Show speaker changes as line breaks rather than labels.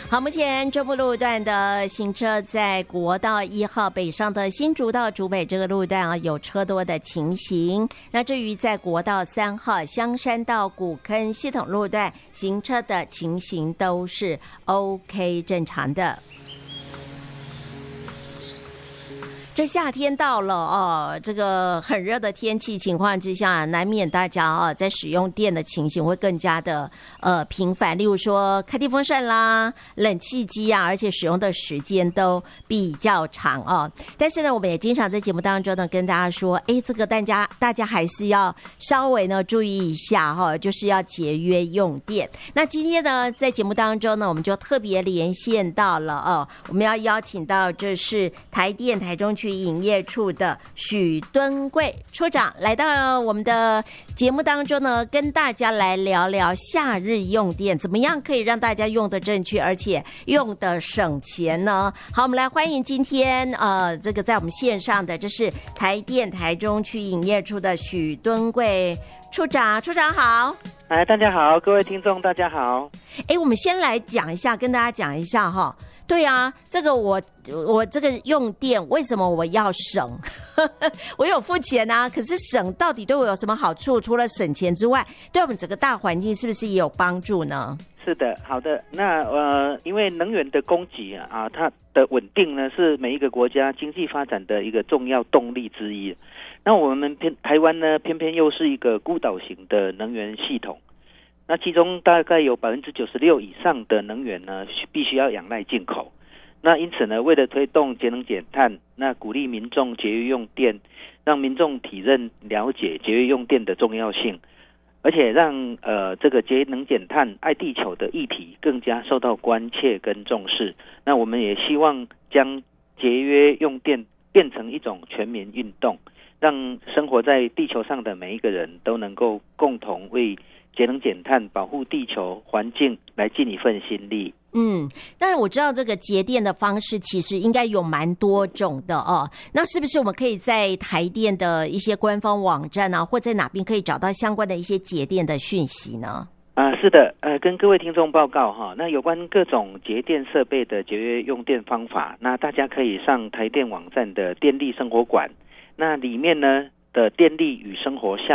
好，目前中部路段的行车在国道1号北上的新竹到竹北这个路段啊，有车多的情形。那至于在国道3号香山到古坑系统路段行车的情形都是 OK 正常的。这夏天到了哦，这个很热的天气情况之下，难免大家在使用电的情形会更加的频繁。例如说开电风扇啦、冷气机啊，而且使用的时间都比较长哦。但是呢，我们也经常在节目当中呢跟大家说，这个大家还是要稍微呢注意一下哈，就是要节约用电。那今天呢，在节目当中呢，我们就特别连线到了我们要邀请到这是台电台中区营业处的许敦贵处长来到我们的节目当中呢，跟大家来聊聊夏日用电怎么样可以让大家用得正确，而且用得省钱呢？好，我们来欢迎今天这个在我们线上的，这是台电台中区营业处的许敦贵处长。处长好。
大家好，各位听众大家好。
我们先来讲一下，跟大家讲一下哈。对啊，这个我这个用电为什么我要省？我有付钱啊，可是省到底对我有什么好处？除了省钱之外，对我们整个大环境是不是也有帮助呢？
是的，好的。那因为能源的供给啊，它的稳定呢，是每一个国家经济发展的一个重要动力之一。那我们台湾呢，偏偏又是一个孤岛型的能源系统。那其中大概有96%以上的能源呢，必须要仰赖进口。那因此呢，为了推动节能减碳，那鼓励民众节约用电，让民众体认了解节约用电的重要性，而且让这个节能减碳、爱地球的议题更加受到关切跟重视。那我们也希望将节约用电变成一种全民运动，让生活在地球上的每一个人都能够共同为节能减碳、保护地球环境来尽一份心力。
但是我知道这个节电的方式其实应该有蛮多种的哦。那是不是我们可以在台电的一些官方网站啊，或在哪边可以找到相关的一些节电的讯息呢？
是的，跟各位听众报告哈，那有关各种节电设备的节约用电方法，那大家可以上台电网站的电力生活馆，那里面呢的电力与生活下